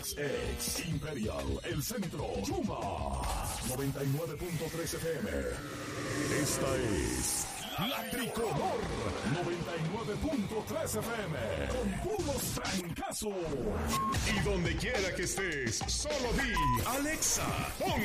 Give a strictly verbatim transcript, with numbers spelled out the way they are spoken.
X X Imperial, El Centro, Chuma, noventa y nueve punto tres F M. Esta es La Tricolor, noventa y nueve punto tres F M, con puros francazos. Y donde quiera que estés, solo di, Alexa, pon